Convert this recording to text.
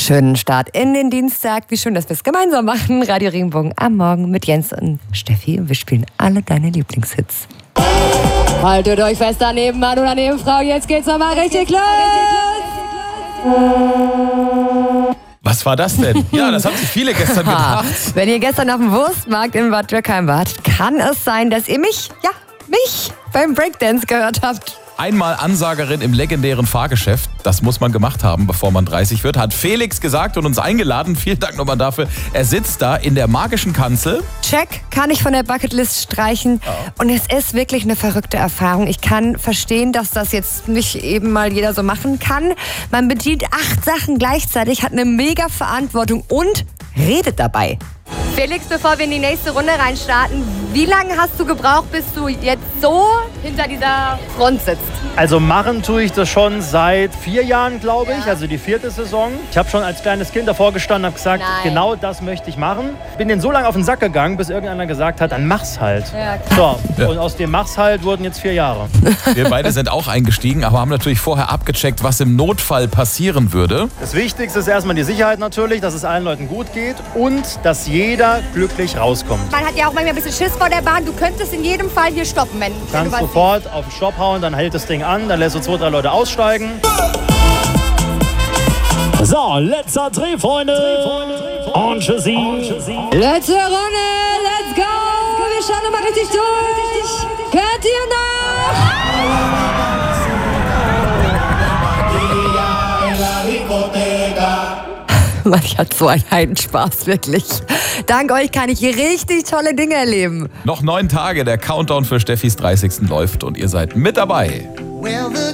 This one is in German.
Schönen Start in den Dienstag. Wie schön, dass wir es gemeinsam machen. Radio Regenbogen am Morgen mit Jens und Steffi. Und wir spielen alle deine Lieblingshits. Haltet euch fest daneben, Mann oder Nebenfrau. Jetzt geht's nochmal richtig los. Was war das denn? Ja, das haben sich viele gestern gedacht. Wenn ihr gestern auf dem Wurstmarkt in Bad Dürkheim wart, kann es sein, dass ihr mich beim Breakdance gehört habt. Einmal Ansagerin im legendären Fahrgeschäft, das muss man gemacht haben, bevor man 30 wird, hat Felix gesagt und uns eingeladen. Vielen Dank nochmal dafür. Er sitzt da in der magischen Kanzel. Check, kann ich von der Bucketlist streichen. Oh. Und es ist wirklich eine verrückte Erfahrung. Ich kann verstehen, dass das jetzt nicht eben mal jeder so machen kann. Man bedient 8 Sachen gleichzeitig, hat eine mega Verantwortung und redet dabei. Felix, bevor wir in die nächste Runde reinstarten, wie lange hast du gebraucht, bis du jetzt so hinter dieser Front sitzt? Also machen tue ich das schon seit 4 Jahren, glaube ich, also die 4. Saison. Ich habe schon als kleines Kind davor gestanden und habe gesagt, genau das möchte ich machen. Bin denen so lange auf den Sack gegangen, bis irgendeiner gesagt hat, dann mach's halt. Ja, so, ja. Und aus dem mach's halt wurden jetzt 4 Jahre. Wir beide sind auch eingestiegen, aber haben natürlich vorher abgecheckt, was im Notfall passieren würde. Das Wichtigste ist erstmal die Sicherheit natürlich, dass es allen Leuten gut geht und dass jeder glücklich rauskommt. Man hat ja auch manchmal ein bisschen Schiss vor der Bahn. Du könntest in jedem Fall hier stoppen, wenn du kannst sofort auf den Stopp hauen, dann hält das Ding an, dann lässt du 2, 3 Leute aussteigen. So, letzter Dreh, Freunde. Und tschüssi. Letzte Runde, let's go. Wir schauen nochmal richtig durch. Könnt ihr noch? Mann, ich hatte so einen Heidenspaß, wirklich. Dank euch kann ich hier richtig tolle Dinge erleben. Noch 9 Tage, der Countdown für Steffis 30. läuft und ihr seid mit dabei.